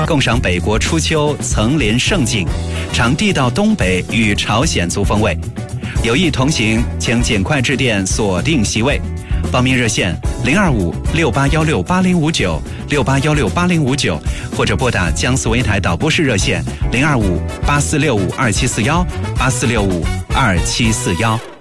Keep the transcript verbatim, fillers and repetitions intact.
共赏北国初秋层林胜景，尝地道东北与朝鲜族风味。有意同行，请尽快致电锁定席位。报名热线零二五六八幺六八零五九六八幺六八零五九，或者拨打江苏卫台导播室热线零二五八四六五二七四幺八四六五二七四幺。